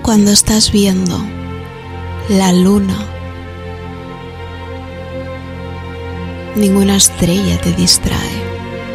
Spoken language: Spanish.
cuando estás viendo la luna, ninguna estrella te distrae.